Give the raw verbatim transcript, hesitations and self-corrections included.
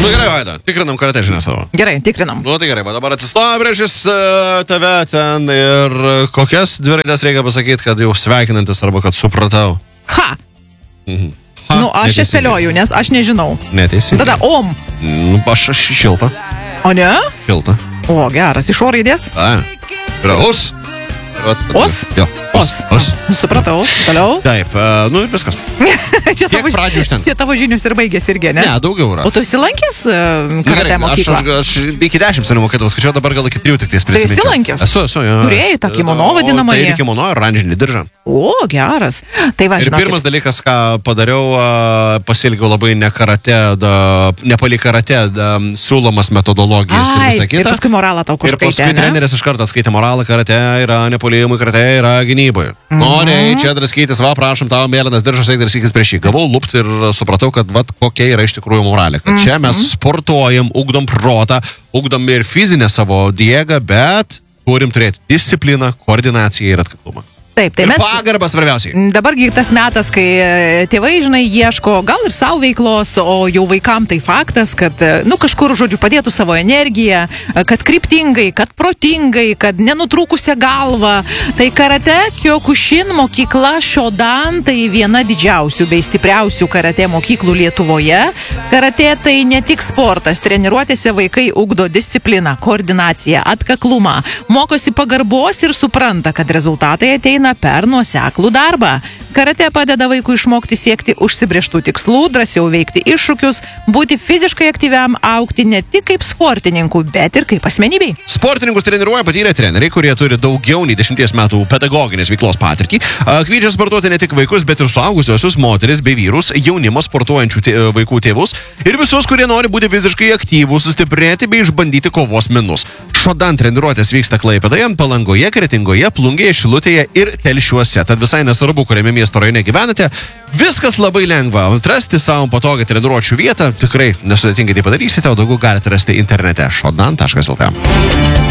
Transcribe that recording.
Nu gerai, Vaida, tikrinam karate žinią savo. Gerai, tikrinam. Nu tai gerai, va dabar atsistoja priešis uh, tave ten ir kokias dvi raidės reikia pasakyti, kad jau sveikinantis arba kad supratau. Ha! Mhm. Ha, Nu, aš čia spėlioju, nes aš nežinau. Neteisingai. Tada om. Nu, aš, aš šilta. O ne? Šilta. O, geras. Iš o raidės? A, yra us. Os? Jo, os. Os. Supratau. Toliau. Taip, uh, nu ir viskas. Čia Kiek pradžių užtenka? Čia tavo žinios ir baigėsi irgi, ne? Ne, daugiau yra. O tu esi lankęs uh, Nu, karate gerai, aš, mokyklą? aš, aš iki dešimt seniau mokėdavau, skaičiau dabar gal iki trijų tik tais prisiminčiau. esi lankęs? Esu, esu, jo. Turėjai tą kimono vadinamąjį? Tai ir kimono, ir oranžinį diržą. O, geras. Tai va, Ir žinokit. pirmas dalykas, ką padariau, pasiilgiau labai ne karate, da, nepali karate, da, siūlomas metodologijas ir Ai, visą kitą. ir paskui moralą tau kur Ir paskui skaitė, ne? treneris iš karto skaitė moralą, karate yra nepuolimui, karate yra gynybai. Mhm. Noriai čia draskytis, va, prašom, tavo mėlynas diržas, eik draskykis prieš jį. Gavau lupt ir supratau, kad va, kokia yra iš tikrųjų moralė. Kad čia mes sportuojam, ugdom protą, ugdom ir fizinę savo jėgą, bet turim turėti discipliną, koordinaciją ir atkaklumą. Taip, tai Ir mes... pagarbą svarbiausiai. Dabargi tas metas, kai e, tėvai, žinai, ieško gal ir savo veiklos, o jau vaikam tai faktas, kad, e, nu, kažkur, žodžiu, padėtų savo energiją, e, kad kryptingai, kad protingai, kad nenutrūkusią galvą. Tai karate Kyokushin mokykla Shodan tai viena didžiausių bei stipriausių karate mokyklų Lietuvoje. Karate tai ne tik sportas, treniruotėse vaikai ugdo discipliną, koordinaciją, atkaklumą, mokosi pagarbos ir supranta, kad rezultatai ateina per nuoseklų darbą. Karate padeda vaikui išmokti siekti užsibrėžtų tikslų, drąsiau veikti iššūkius, būti fiziškai aktyviam, augti ne tik kaip sportininkų, bet ir kaip asmenybei. Sportininkus treniruoja patyrę treneriai, kurie turi daugiau nei dešimties metų pedagoginės veiklos patirtį. Kviečia sportuoti ne tik vaikus, bet ir suaugusiosius, moteris bei vyrus, jaunimo sportuojančių tė, vaikų tėvus ir visus, kurie nori būti fiziškai aktyvūs, sustiprėti bei išbandyti kovos menus. Shodan treniruotės vyksta Klaipėdoje, Palangoje, Kretingoje, Plungėje, Šilutėje ir Telšiuose. Tad visai nesvarbu, kuriame miesto rajone gyvenate, viskas labai lengva. Atrasti savo patogią treniruočių vietą tikrai nesudėtingai tai padarysite, o daugiau galite rasti internete shodan taškas lt.